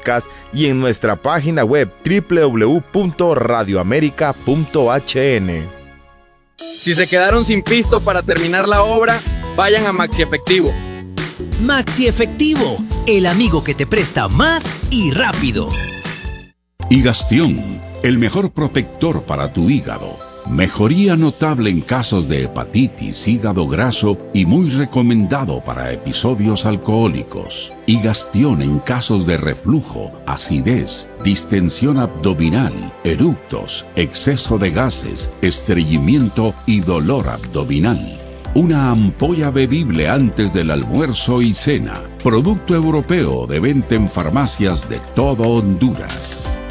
podcast y en nuestra página web www.radioamerica.hn. Si se quedaron sin pisto para terminar la obra, vayan a Maxi Efectivo. Maxi Efectivo, el amigo que te presta más y rápido. Higastión, el mejor protector para tu hígado. Mejoría notable en casos de hepatitis, hígado graso y muy recomendado para episodios alcohólicos. Higastión en casos de reflujo, acidez, distensión abdominal, eructos, exceso de gases, estreñimiento y dolor abdominal. Una ampolla bebible antes del almuerzo y cena. Producto europeo de venta en farmacias de todo Honduras.